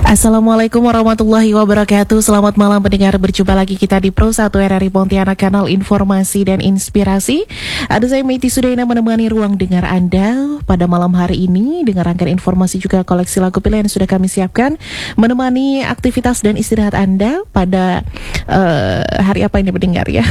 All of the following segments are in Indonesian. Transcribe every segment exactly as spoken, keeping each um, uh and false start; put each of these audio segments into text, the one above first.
Assalamualaikum warahmatullahi wabarakatuh. Selamat malam pendengar, berjumpa lagi kita di Pro satu R R I Pontianak, kanal informasi dan inspirasi. Ada saya Meiti Sudaina menemani ruang dengar Anda pada malam hari ini dengan rangkaian informasi juga koleksi lagu pilihan yang sudah kami siapkan, menemani aktivitas dan istirahat Anda pada uh, hari apa ini pendengar ya?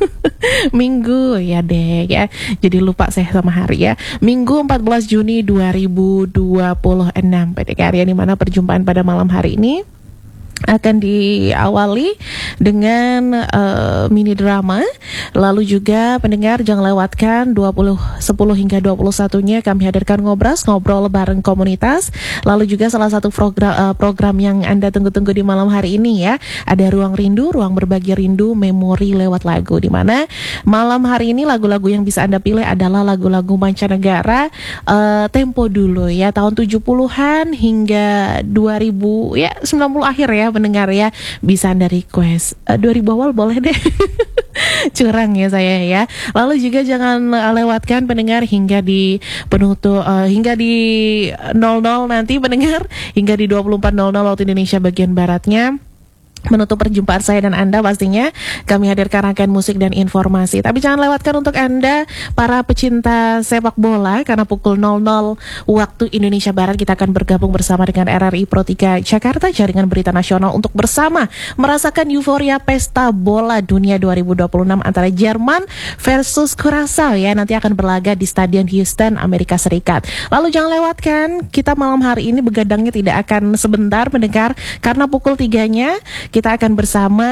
Minggu ya deh ya. Jadi lupa saya sama hari ya. Minggu empat belas Juni dua ribu dua puluh enam pendengar ya, di mana perjumpaan pada malam hari ini akan diawali dengan uh, mini drama. Lalu juga pendengar jangan lewatkan dua puluh sepuluh hingga dua puluh satunya kami hadirkan ngobras ngobrol bareng komunitas. Lalu juga salah satu program uh, program yang Anda tunggu-tunggu di malam hari ini ya, ada Ruang Rindu, ruang berbagi rindu memori lewat lagu, di mana malam hari ini lagu-lagu yang bisa Anda pilih adalah lagu-lagu mancanegara uh, tempo dulu ya, tahun tujuh puluhan hingga dua ribu ya, sembilan puluh akhir ya pendengar ya. Bisa Anda request uh, dua ribu awal boleh deh. Curang ya saya ya. Lalu juga jangan uh, lewatkan pendengar hingga di penutup uh, hingga di nol nol nanti pendengar, hingga di dua puluh empat nol nol waktu Indonesia bagian baratnya. Menutup perjumpaan saya dan Anda pastinya kami hadirkan rangkaian musik dan informasi. Tapi jangan lewatkan untuk Anda para pecinta sepak bola, karena pukul nol nol waktu Indonesia Barat kita akan bergabung bersama dengan R R I Pro tiga Jakarta, jaringan berita nasional, untuk bersama merasakan euforia pesta bola dunia dua ribu dua puluh enam antara Jerman versus Curaçao ya. Nanti akan berlaga di Stadion Houston, Amerika Serikat. Lalu jangan lewatkan, kita malam hari ini begadangnya tidak akan sebentar mendengar, karena pukul tiganya kita akan bersama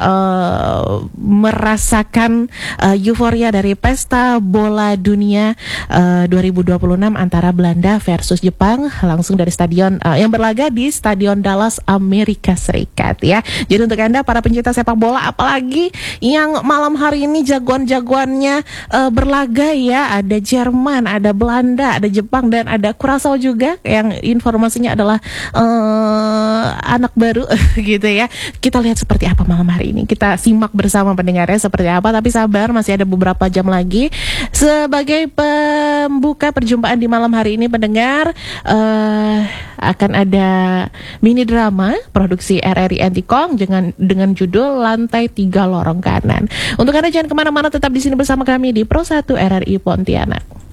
uh, merasakan uh, euforia dari pesta bola dunia uh, dua ribu dua puluh enam antara Belanda versus Jepang, langsung dari stadion uh, yang berlaga di Stadion Dallas, Amerika Serikat ya. Jadi untuk Anda para pencinta sepak bola, apalagi yang malam hari ini jagoan-jagoannya uh, berlaga ya, ada Jerman, ada Belanda, ada Jepang, dan ada Curaçao juga yang informasinya adalah uh, anak baru gitu ya. Kita lihat seperti apa malam hari ini. Kita simak bersama pendengarnya seperti apa. Tapi sabar, masih ada beberapa jam lagi. Sebagai pembuka perjumpaan di malam hari ini pendengar, uh, akan ada mini drama produksi R R I Antikong dengan dengan judul Lantai Tiga Lorong Kanan. Untuk Anda jangan kemana-mana, tetap di sini bersama kami di Pro satu R R I Pontianak.